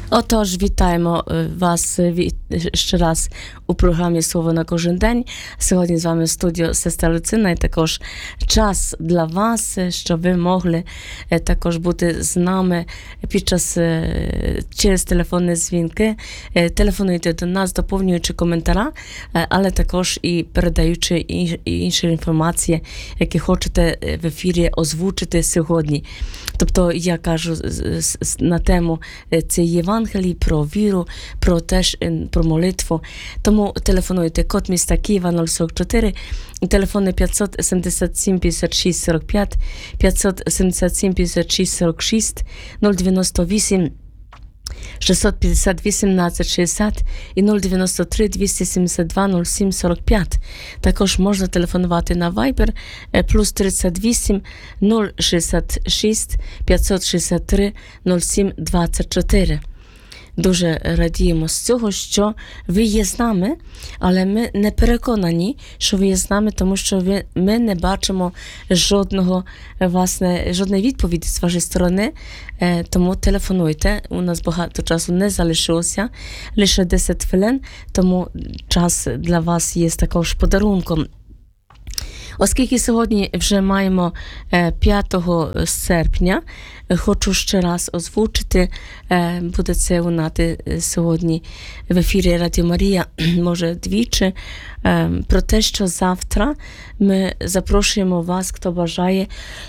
Отож, вітаємо вас ще раз у програмі «Слово на кожен день». Сьогодні з вами в студії сестра Люцина, і також час для вас, щоб ви могли також бути з нами під час через телефонні дзвінки. Телефонуйте до нас, доповнюючи коментара, але також і передаючи інші інформації, які хочете в ефірі озвучити сьогодні. Тобто я кажу на тему цієї Євангелії, про віру, про молитву. Тому телефонуйте, код міста Києва 044, телефони 577 56 45, 577 56 46, 098 650 1860 і 093 272 07 45. Також можна телефонувати на Viber плюс 38 066 563 07 24. Дуже радіємо з цього, що ви є з нами, але ми не переконані, що ви є з нами, тому що ми не бачимо жодної відповіді з вашої сторони, тому телефонуйте. У нас багато часу не залишилося, лише 10 хвилин, тому час для вас є також подарунком. Оскільки сьогодні вже маємо 5 серпня, хочу ще раз озвучити, буде це лунати сьогодні в ефірі Радіо Марія, може двічі, про те, що завтра ми запрошуємо вас, хто бажає,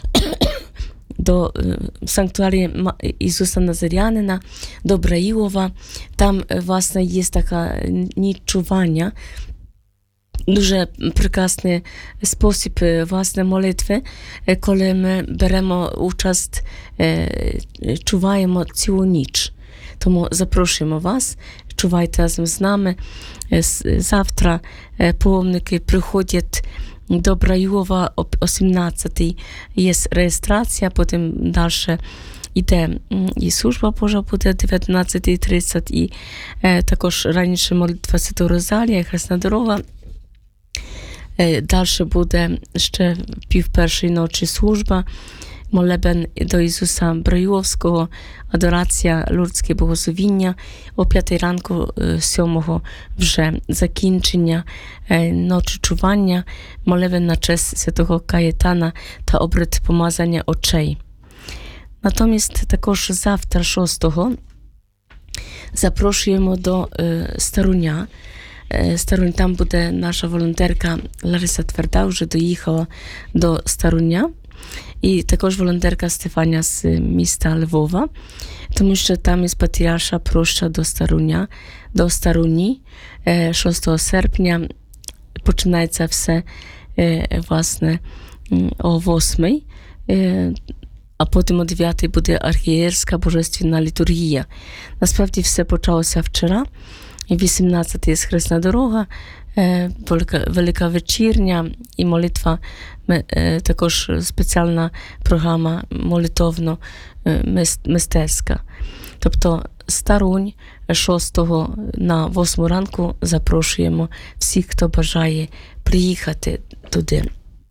до санктуарії Ісуса Назарянина, до Браїлова. Там, власне, є така ніч чування, дуже прекрасний спосіб, власне, молитви, коли ми беремо участь, чуваємо цілу ніч. Тому запрошуємо вас, чувайте разом з нами. Завтра паломники приходять до Браїлова о 18-й. Є реєстрація, потім далі йде і служба Божа буде о 19:30, і також раніше молитва Святого Розалія, Хресна дорога. Далі буде ще пів-першої ночі служба, молебен до Ісуса Браїловського, адорація, Лурдське богословіння, о 5 ранку 7 вже закінчення ночі чування, молебен на честь святого Каєтана та обряд помазання очей. Натомість також завтра 6-го запрошуємо до Старуня. Там буде наша волонтерка Лариса Тверда, вже доїхала до Старуня. І також волонтерка Стефанія з міста Львова, тому що там із Патріарша проща до Старуні 6 серпня. Починається все, власне, о 8, а потім о 9 буде архієрська божественна літургія. Насправді все почалося вчора. 18-й є Хресна дорога, Велика вечірня і молитва, також спеціальна програма молитовно-мистецька. Тобто Старунь 6 на 8 ранку запрошуємо всіх, хто бажає приїхати туди.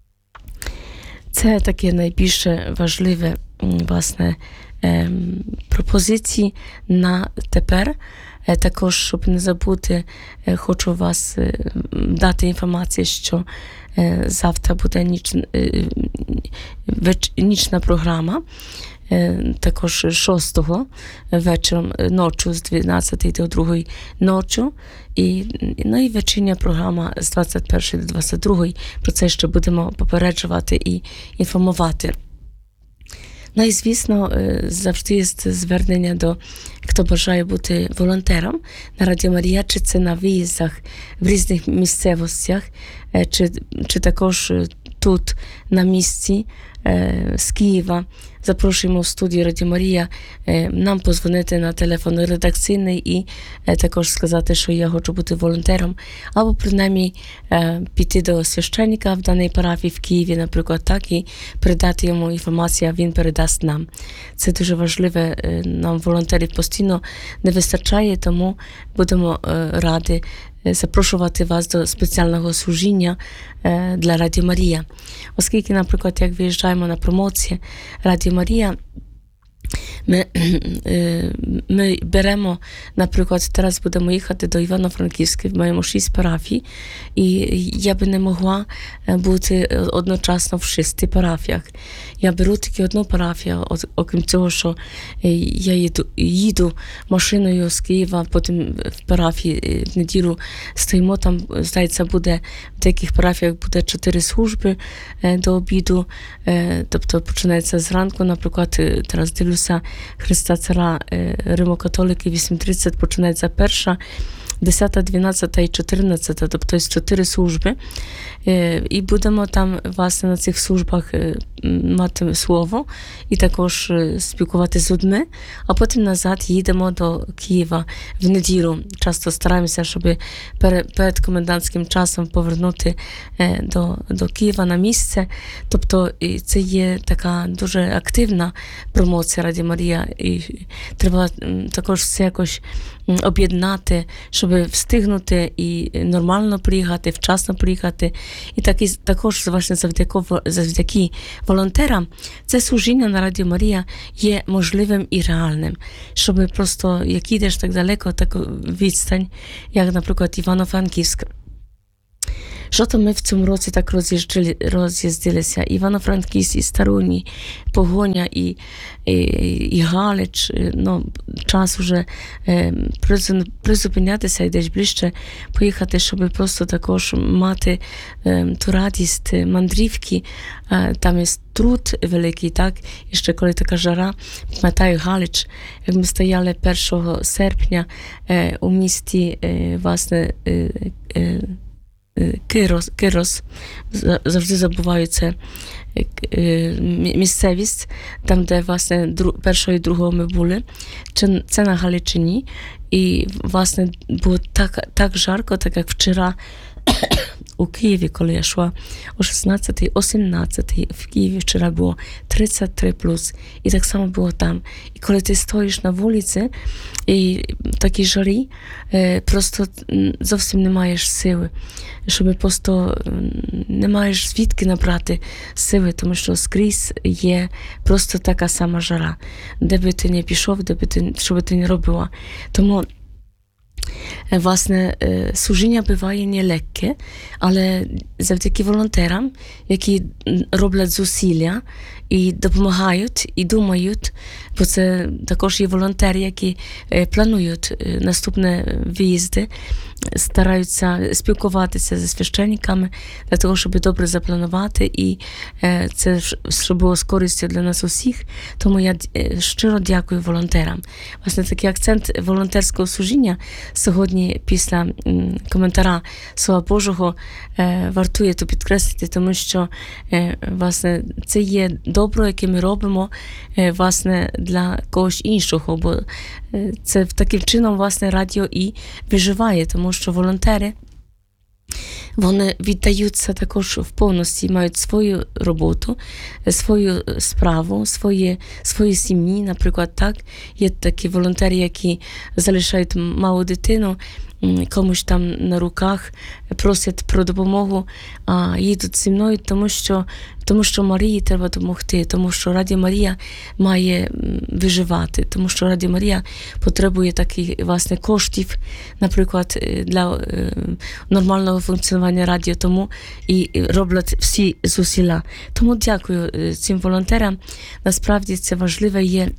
Це таке найбільше важливе, власне, пропозиції на тепер. Також, щоб не забути, хочу вас дати інформацію, що завтра буде нічна програма, також 6-го вечором, ночі з 12 до 2 ночі, і вечірня програма з 21 до 22. Про це ще будемо попереджувати і інформувати. Ну і, звісно, завжди є звернення до, хто бажає бути волонтером на Радіо Марія, чи це на виїздах в різних місцевостях, чи також тут на місці з Києва. Запрошуємо в студію Радіо Марія нам позвонити на телефон редакційний і також сказати, що я хочу бути волонтером, або принаймні піти до священника в даній парафії в Києві, наприклад, так, і передати йому інформацію, а він передасть нам. Це дуже важливе, нам волонтерів постійно не вистачає, тому будемо раді запрошувати вас до спеціального служіння для Радіо Марія. Оскільки, наприклад, як виїжджаємо на промоції Радіо Марія, Ми беремо, наприклад, зараз будемо їхати до Івано-Франківська, маємо 6 парафій, і я би не могла бути одночасно в 6 парафіях. Я беру тільки одну парафію, окрім цього, що я їду машиною з Києва, потім в парафії в неділю стоїмо, там, здається, буде в деяких парафіях буде 4 служби до обіду, тобто починається зранку, наприклад, зараз дивлюся, Христа Цара Римо-католики 8:30 починається перша, 10, 12 і 14, тобто з 4 служби. І будемо там, власне, на цих службах мати слово і також спілкуватися з людьми, а потім назад їдемо до Києва в неділю. Часто стараємося, щоб перед комендантським часом повернути до Києва на місце. Тобто це є така дуже активна промоція Радіо Марія, і треба також все якось об'єднати, щоб встигнути і нормально приїхати, вчасно приїхати. І також власне завдяки волонтерам це служіння на Радіо Марія є можливим і реальним. Щоб просто, як їдеш так далеко, таку відстань, як, наприклад, Івано-Франківськ. Що то ми в цьому році так роз'їздилися? Івано-Франківськ, і Старуні, Погоня, і Галич. Ну, час вже призупинятися і десь ближче поїхати, щоб просто також мати ту радість мандрівки. Там є труд великий, так? І ще коли така жара, пам'ятаю Галич, як ми стояли 1 серпня у місті, власне, Кирос, завжди забуваю це місцевість, там, де, власне, першого і другого ми були. Це на Галичині. І, власне, було так жарко, так як вчора у Києві, коли я йшла о 16-й, о 17-й, в Києві вчора було 33+, і так само було там. І коли ти стоїш на вулиці, і в такій жарі, просто зовсім не маєш сили, щоб просто не маєш звідки набрати сили, тому що скрізь є просто така сама жара, де би ти не пішов, що би ти не робила. Тому власне, служіння буває нелегке, але завдяки волонтерам, які роблять зусилля і допомагають, і думають, бо це також є волонтери, які планують наступні виїзди, стараються спілкуватися зі священниками для того, щоб добре запланувати, і це щоб було з користю для нас усіх. Тому я щиро дякую волонтерам. Власне, такий акцент волонтерського служіння сьогодні після коментара Слова Божого вартує то підкреслити, тому що власне це є добро, яке ми робимо власне для когось іншого, бо це таким чином власне радіо і виживає, тому що волонтери вони віддаються також в повності, мають свою роботу, свою справу, свої сім'ї, наприклад, так. Є такі волонтери, які залишають малу дитину, комусь там на руках, просять про допомогу, а їдуть зі мною, тому що Марії треба допомогти, тому що Радіо Марія має виживати, тому що Радіо Марія потребує таких, власне, коштів, наприклад, для нормального функціонування радіо, тому і роблять всі зусилля. Тому дякую цим волонтерам. Насправді це важливе є,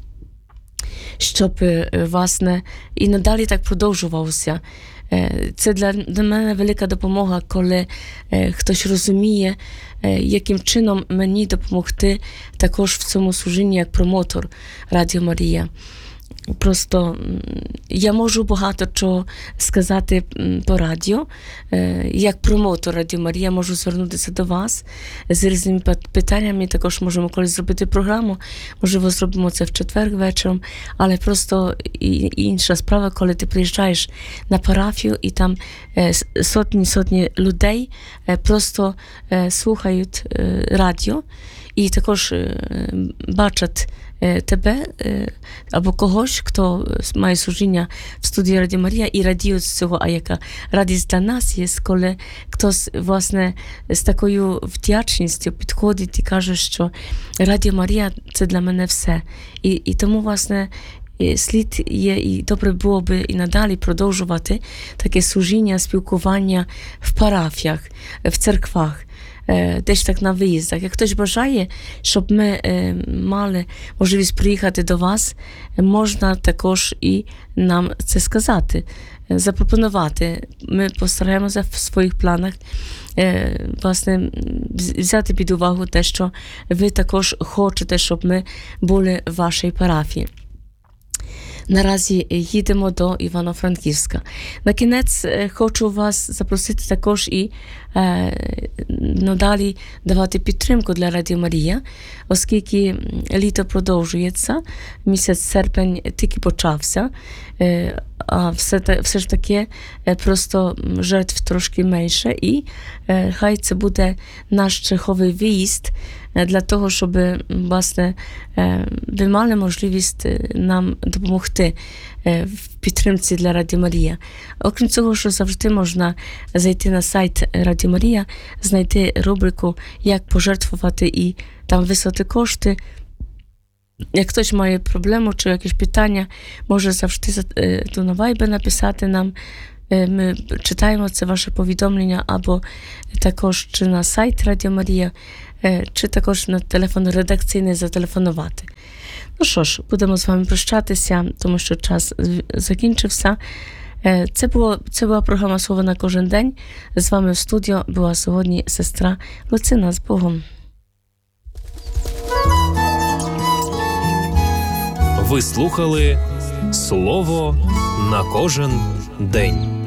щоб, власне, і надалі так продовжувалося. Це для мене велика допомога, коли хтось розуміє, яким чином мені допомогти також в цьому служінні як промотор Радіо Марія. Просто я можу багато чого сказати по радіо. Як промотор Радіо Марія можу звернутися до вас з різними питаннями. Також можемо колись зробити програму. Можливо, зробимо це в четвер вечором. Але просто інша справа, коли ти приїжджаєш на парафію і там сотні людей просто слухають радіо і також бачать тебе або когось, також, хто має служіння в студії Радіо Марія і радіють з цього, а яка радість для нас є, коли хтось, власне, з такою вдячністю підходить і каже, що Радіо Марія – це для мене все. І тому, власне, слід є, і добре було би і надалі продовжувати таке служіння, спілкування в парафіях, в церквах, десь так на виїздах. Як хтось бажає, щоб ми мали можливість приїхати до вас, можна також і нам це сказати, запропонувати. Ми постараємося в своїх планах власне взяти під увагу те, що ви також хочете, щоб ми були в вашій парафії. Наразі їдемо до Івано-Франківська. На кінець хочу вас запросити також і надалі давати підтримку для Радіо Марія, оскільки літо продовжується, місяць серпень тільки почався, а все ж таки просто жертв трошки менше, і хай це буде наш черговий виїзд для того, щоб, власне, ви мали можливість нам допомогти в підтримці для Радіо Марія. Окрім цього, що завжди можна зайти на сайт Радіо Марія, знайти рубрику «Як пожертвувати» і там вислати кошти. Як хтось має проблему чи якісь питання, може завжди то на Viber написати нам. Ми читаємо це ваше повідомлення, або також чи на сайт Радіо Марія, чи також на телефон редакційний зателефонувати. Ну що ж, будемо з вами прощатися, тому що час закінчився. Це була програма «Слово на кожен день». З вами в студіо була сьогодні сестра Луцина. З Богом. Ви слухали «Слово на кожен день».